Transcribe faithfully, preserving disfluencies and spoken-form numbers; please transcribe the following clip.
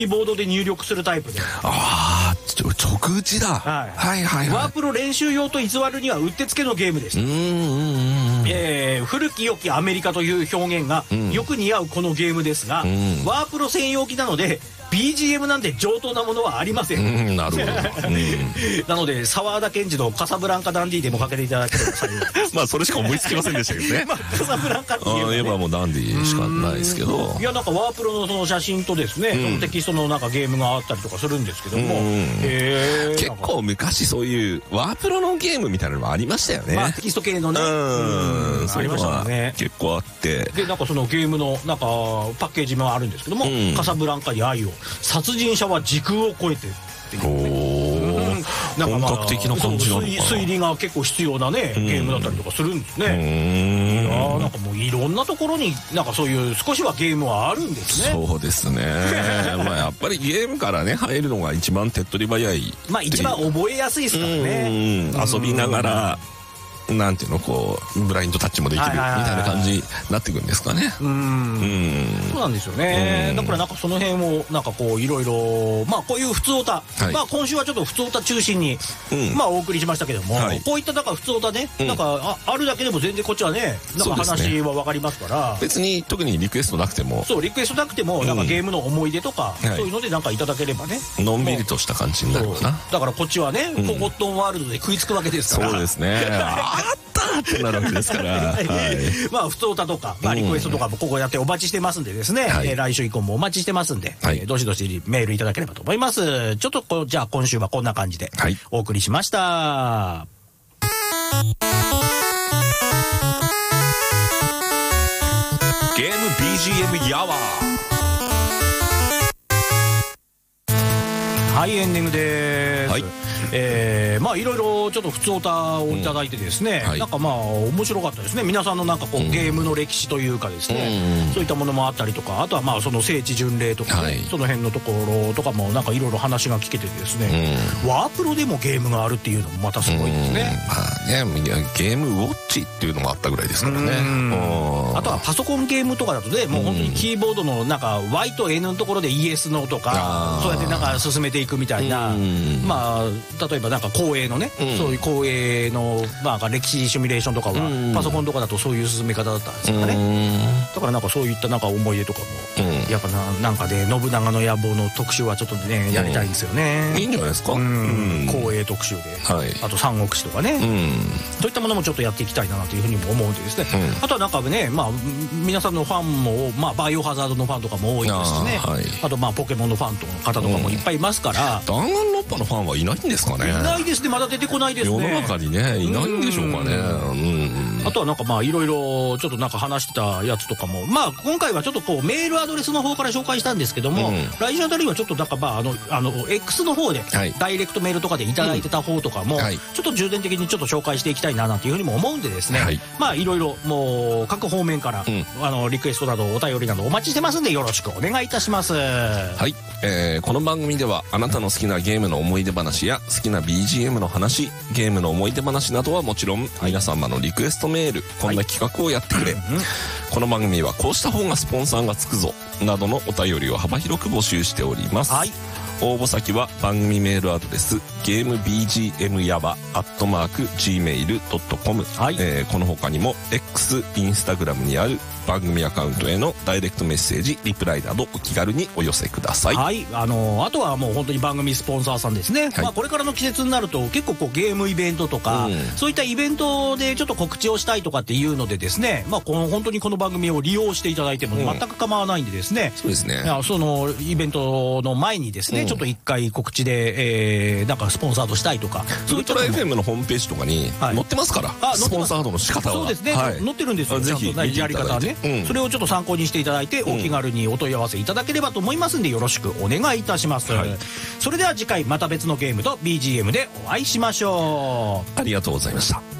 ーボードで入力するタイプで、 ああ直打ちだ、 はい、 はいはいはい。 ワープロ練習用と偽るにはうってつけのゲームでした。 うんうんうん、 えー、古き良きアメリカという表現がよく似合うこのゲームですが、うん、ワープロ専用機なので ビージーエム なんて上等なものはありません。 うん、なるほど、うん、 なので沢田研二のカサブランカダンディでもかけていただければまあそれしか思いつきませんでしたけどねまあカサブランカっていうのは、ね、 ああもうダンディしかないですけど、 いやなんかワープロのその写真とですね、うん、そのテキストのなんかゲームがあったりとかするんですけども、えー、 結構昔そういうワープロのゲームみたいなのもありましたよね。 まあテキスト系のね、 うん、 ありましたね。 結構あって、 でなんかそのゲームのなんかパッケージもあるんですけども、うん、カサブランカに愛を、殺人者は時空を超えてっていう、ね、なんかまあ本格的な感じなのかな。推理が結構必要なね、うん、ゲームだったりとかするんですね。うん、あなんかもういろんなところになんかそういう少しはゲームはあるんですね。 そうですねまあやっぱりゲームからね入るのが一番手っ取り早い、 まあ一番覚えやすいですからね。 遊びながらなんていうのこうブラインドタッチもできるみたいな感じになっていくんですかね。うん、 そうなんですよね。だからなんかその辺をなんかこういろいろまあこういう普通オタ、はい、まあ今週はちょっと普通オタ中心に、うん、まあお送りしましたけども、はい、こういったなんか普通オタね、うん、なんか あ, あるだけでも全然こっちはねなんか話は分かりますから、 別に特にリクエストなくても、 そうリクエストなくてもなんかゲームの思い出とか、うん、そういうのでなんかいただければね、 のんびりとした感じになるかな。 だからこっちはね、うん、ココットンワールドで食いつくわけですから。 そうですねあったってなるわけですから、はい、 まあ普通歌とか、まあ、リクエストとかもここやってお待ちしてますんでですね、はい、えー、来週以降もお待ちしてますんで、はい、えー、どしどしメールいただければと思います。ちょっとこじゃあ今週はこんな感じでお送りしました、はい、ゲーム ビージーエム ヤワー。はい、エンディングです。はい、えー、まあいろいろちょっと普通歌をいただいてですね、うん、はい、なんかまあ面白かったですね。皆さんのなんかこう、うん、ゲームの歴史というかですね、うん、そういったものもあったりとか、あとはまあその聖地巡礼とか、ね、はい、その辺のところとかもなんかいろいろ話が聞けてですね、うん、ワープロでもゲームがあるっていうのもまたすごいですね。 うん、まあね、ゲームウォッチっていうのがあったぐらいですからね。 あとはパソコンゲームとかだとね、もう本当にキーボードのなんか ワイ と エヌ のところでイエスのとか、そうやってなんか進めていくみたいな、まあ例えばなんか公営のね、うん、そういう公営のまあ歴史シミュレーションとかは、うん、パソコンとかだとそういう進め方だったんですからね、うん、だからなんかそういったなんか思い出とかも、うん、やっぱ な, なんかで、ね、信長の野望の特集はちょっとねやりたいんですよね、 うん、いいんじゃないですか、うん、 公営特集で、はい、あと三国志とかね、うん、そういったものもちょっとやっていきたいなというふうにも思うんでですね、うん、あとはなんかね、まあ、皆さんのファンも、まあ、バイオハザードのファンとかも多いですしね、 あ,、はい、あとまあポケモンのファンの方とかもいっぱいいますから、 弾丸論破のファンはいないんですかね。 いないですね、まだ出てこないですね。 世の中にねいないんでしょうかね。うん、 あとはなんかまあいろいろちょっとなんか話してたやつとかも、まあ今回はちょっとこうメールアドレスの方から紹介したんですけども、うん、来週あたりはちょっとなんかまああのあの X の方で、はい、ダイレクトメールとかでいただいてた方とかも、うん、はい、ちょっと重点的にちょっと紹介していきたいななんていうふうにも思うんでですね、はい、まあいろいろもう各方面から、うん、あのリクエストなどお便りなどお待ちしてますんでよろしくお願いいたします。 はい、えー、この番組ではあなたの好きなゲームの思い出話や好きな ビージーエム の話、ゲームの思い出話などはもちろん、はい、皆様のリクエストメール、こんな企画をやってくれ、はい、この番組はこうした方がスポンサーがつくぞなどのお便りを幅広く募集しております、はい、応募先は番組メールアドレスゲーム ビージーエム ヤバアットマーク ジーメールドットコム、はい、えー、この他にも X、インスタグラムにある番組アカウントへのダイレクトメッセージ、リプライなどお気軽にお寄せください。 はい、あのー、あとはもう本当に番組スポンサーさんですね、はい、まあ、これからの季節になると結構こうゲームイベントとか、うん、そういったイベントでちょっと告知をしたいとかっていうのでですね、まあ、この本当にこの番組を利用していただいても全く構わないんでですね、うん、そうですね、そのイベントの前にですね、うん、ちょっと一回告知で、えー、なんかスポンサードしたいとか、 ウルトラ エフエム のホームページとかに載ってますから、はい、スポンサードの仕方はそうですね、はい、載ってるんですよ、ぜひやり方はね、うん、それをちょっと参考にしていただいて、お気軽にお問い合わせいただければと思いますんでよろしくお願いいたします、はい、それでは次回また別のゲームと ビージーエム でお会いしましょう。 ありがとうございました。